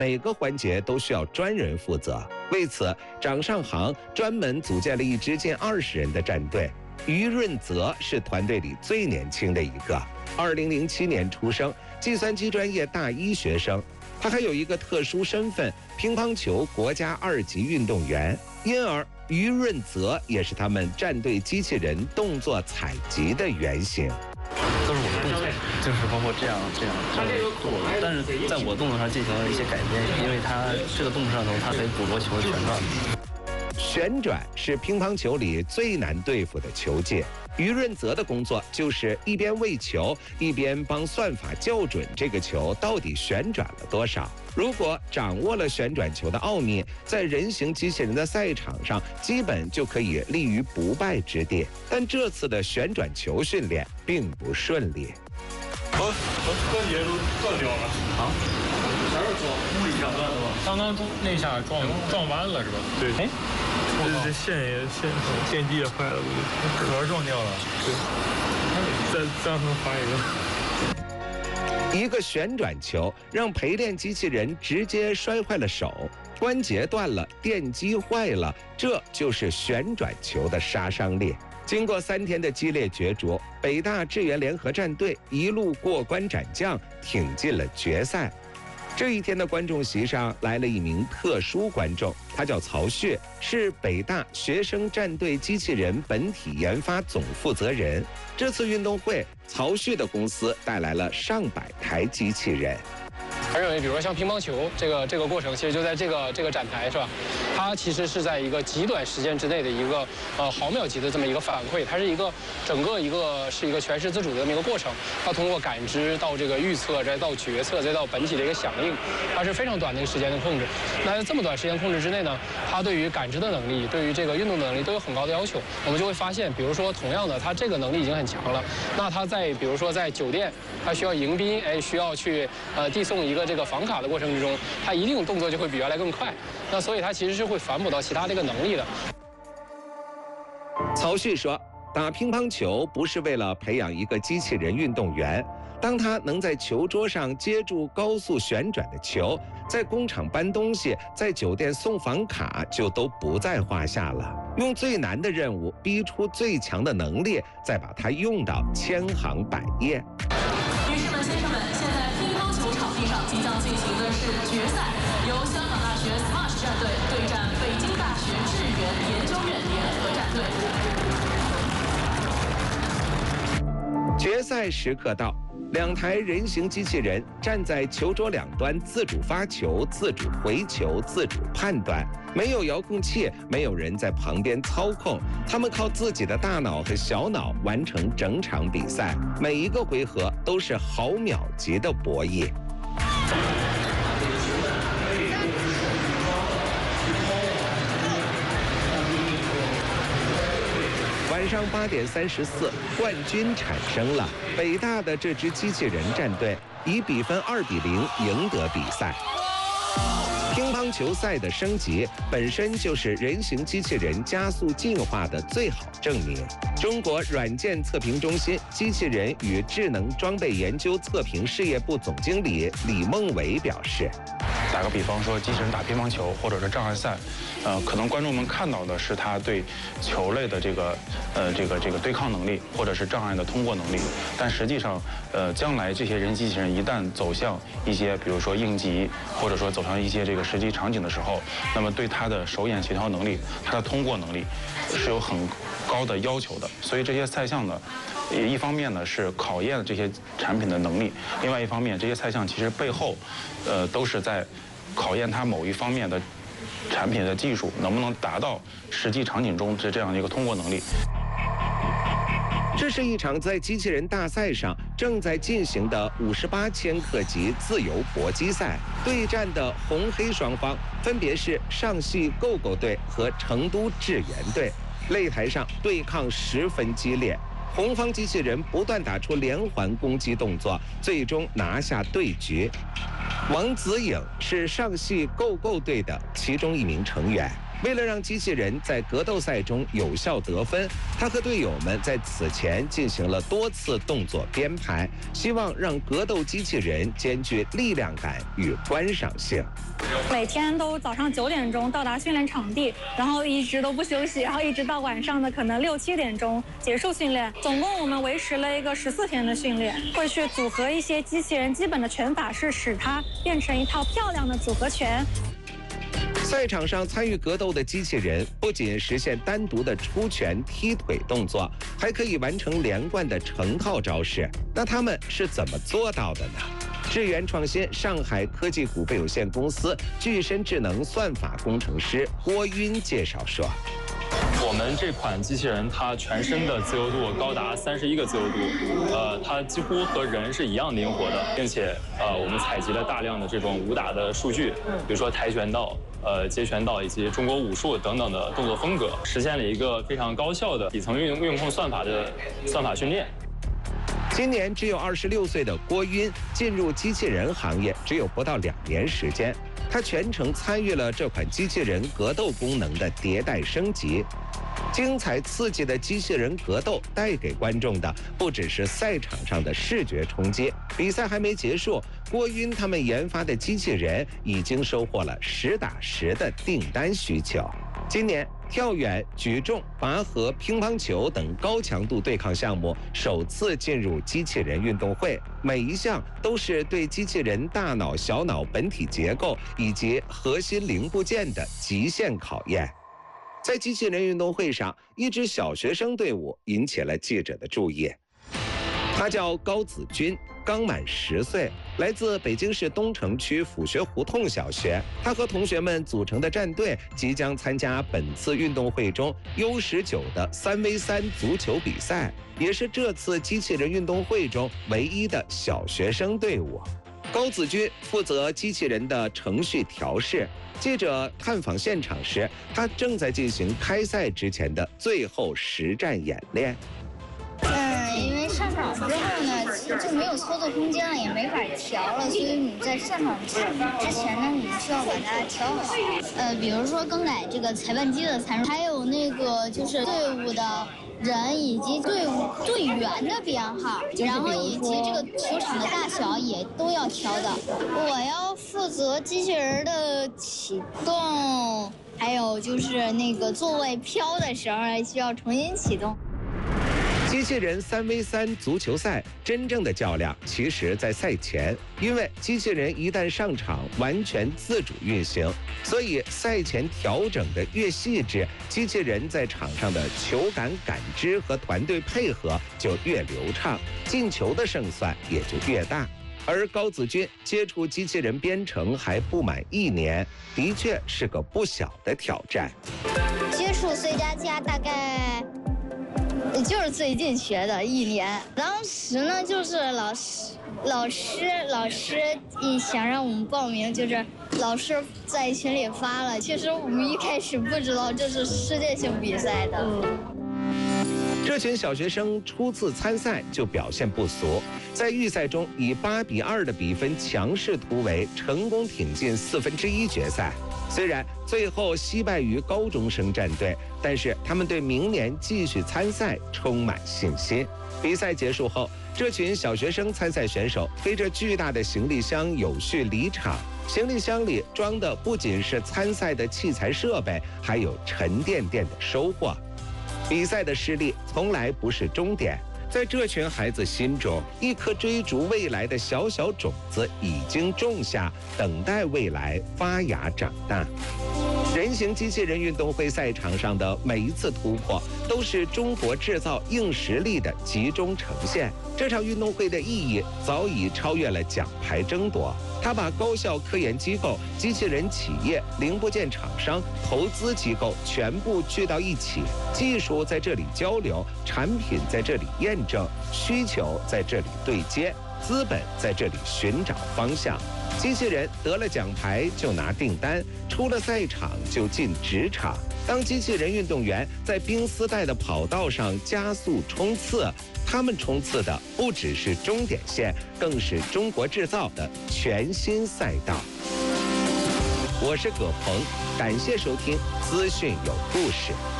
每个环节都需要专人负责。为此，掌上行专门组建了一支近20人的战队。于润泽是团队里最年轻的一个，2007年出生，计算机专业大一学生。他还有一个特殊身份，乒乓球国家2级运动员，因而于润泽也是他们战队机器人动作采集的原型。 都是我的动作，就是包括这样做，但是在我动作上进行了一些改变，因为它这个动作上头，它可以捕捉球的旋转。 旋转是乒乓球里最难对付的球技。于润泽的工作就是一边喂球，一边帮算法校准这个球到底旋转了多少。如果掌握了旋转球的奥秘，在人形机器人的赛场上，基本就可以立于不败之地。但这次的旋转球训练并不顺利。 我关节都断掉了。 啊？啥时候撞？物理上断的吗？ 刚刚那下撞弯了是吧？对。哎，这线机也坏了，壳撞掉了。对。再让他们发一个。 一个旋转球让陪练机器人直接摔坏了手，关节断了，电机坏了，这就是旋转球的杀伤力。经过3天的激烈角逐，北大支援联合战队一路过关斩将，挺进了决赛。这一天的观众席上来了一名特殊观众，他叫曹旭，是北大学生战队机器人本体研发总负责人。这次运动会，曹旭的公司带来了上百台机器人。 他认为，比如说像乒乓球这个过程，其实就在这个展台是吧？它其实是在一个极短时间之内的一个毫秒级的这么一个反馈，它是一个整个是一个全时自主的这么一个过程。它通过感知到这个预测，再到决策，再到本体的一个响应，它是非常短的一个时间的控制。那在这么短时间控制之内呢，它对于感知的能力，对于这个运动的能力都有很高的要求。我们就会发现，比如说同样的，它这个能力已经很强了，那它在比如说在酒店，它需要迎宾，需要去递送一个这个房卡的过程之中，它一定动作就会比原来更快。那所以它其实是会反哺到其他这个能力的。 曹旭说，打乒乓球不是为了培养一个机器人运动员，当他能在球桌上接住高速旋转的球，在工厂搬东西，在酒店送房卡，就都不在话下了。用最难的任务逼出最强的能力，再把它用到千行百业。 女士们、先生们，现在乒乓球场地上即将进行的是决赛，由香港大学 Smash 战队对战北京大学智源研究院联合战队。 决赛时刻到，2台人形机器人站在球桌两端，自主发球、自主回球、自主判断，没有遥控器，没有人在旁边操控，他们靠自己的大脑和小脑完成整场比赛，每一个回合都是毫秒级的博弈。晚上8点34，冠军产生了。北大的这支机器人战队以比分2-0赢得比赛。乒乓球赛的升级本身就是人形机器人加速进化的最好证明。中国软件测评中心机器人与智能装备研究测评事业部总经理李梦伟表示， 打个比方说，机器人打乒乓球或者是障碍赛，可能观众们看到的是他对球类的这个对抗能力，或者是障碍的通过能力。但实际上，将来这些人机器人一旦走向一些，比如说应急，或者说走向一些这个实际场景的时候，那么对他的手眼协调能力、他的通过能力是有很高的要求的。所以这些赛项呢，一方面呢是考验这些产品的能力，另外一方面这些赛项其实背后，都是在考验它某一方面的产品的技术能不能达到实际场景中这样一个通过能力。 这是一场在机器人大赛上正在进行的58千克级自由搏击赛，对战的红黑双方分别是上戏购购队和成都智源队。擂台上对抗十分激烈，红方机器人不断打出连环攻击动作，最终拿下对局。王子颖是上戏购购队的其中一名成员。 为了让机器人在格斗赛中有效得分，他和队友们在此前进行了多次动作编排，希望让格斗机器人兼具力量感与观赏性。 每天都早上9点钟到达训练场地，然后一直都不休息，然后一直到晚上的可能6、7点钟结束训练。总共我们维持了一个14天的训练，会去组合一些机器人基本的拳法，是使它变成一套漂亮的组合拳。 赛场上参与格斗的机器人不仅实现单独的出拳、踢腿动作，还可以完成连贯的成套招式。那他们是怎么做到的呢？智源创新上海科技股份有限公司具身智能算法工程师郭晕介绍说。 我们这款机器人它全身的自由度高达31个自由度，它几乎和人是一样灵活的，并且我们采集了大量的这种武打的数据，比如说跆拳道、截拳道以及中国武术等等的动作风格，实现了一个非常高效的底层运控算法的算法训练。 今年只有26岁的郭晕进入机器人行业只有不到2年时间，他全程参与了这款机器人格斗功能的迭代升级。精彩刺激的机器人格斗带给观众的不只是赛场上的视觉冲击，比赛还没结束，郭晕他们研发的机器人已经收获了10打10的订单需求。今年跳远、举重、拔河、乒乓球等高强度对抗项目首次进入机器人运动会，每一项都是对机器人大脑、小脑本体结构以及核心零部件的极限考验。在机器人运动会上，一支小学生队伍引起了记者的注意。他叫高子君，刚满10岁，来自北京市东城区府学胡同小学。他和同学们组成的战队即将参加本次运动会中 U19 的3v3足球比赛，也是这次机器人运动会中唯一的小学生队伍。高子君负责机器人的程序调试。记者探访现场时，他正在进行开赛之前的最后实战演练。 因为上场之后呢，其实就没有操作空间了，也没法调了，所以你在上场之前呢，你需要把它调好。比如说更改这个裁判机的参数，还有那个就是队伍的人以及队员的编号，然后以及这个球场的大小也都要调的。我要负责机器人的启动，还有就是那个座位飘的时候需要重新启动。 机器人3v3足球赛真正的较量其实在赛前，因为机器人一旦上场完全自主运行，所以赛前调整的越细致，机器人在场上的球感感知和团队配合就越流畅，进球的胜算也就越大。而高子君接触机器人编程还不满1年，的确是个不小的挑战。 接触 C++ 大概就是最近学的1年，当时呢就是老师想让我们报名，就是老师在群里发了。其实我们一开始不知道这是世界性比赛的。 这群小学生初次参赛就表现不俗，在预赛中以8-2的比分强势突围，成功挺进1/4决赛。虽然最后惜败于高中生战队，但是他们对明年继续参赛充满信心。比赛结束后，这群小学生参赛选手背着巨大的行李箱有序离场，行李箱里装的不仅是参赛的器材设备，还有沉甸甸的收获。比赛的失利从来不是终点，在这群孩子心中，一颗追逐未来的小小种子已经种下，等待未来发芽长大。人形机器人运动会赛场上的每一次突破，都是中国制造硬实力的集中呈现。这场运动会的意义早已超越了奖牌争夺，它把高校科研机构、机器人企业、零部件厂商、投资机构全部聚到一起，技术在这里交流，产品在这里验证，需求在这里对接，资本在这里寻找方向。机器人得了奖牌就拿订单，出了赛场就进职场。当机器人运动员在冰丝带的跑道上加速冲刺，他们冲刺的不只是终点线，更是中国制造的全新赛道。 我是葛鹏，感谢收听资讯有故事。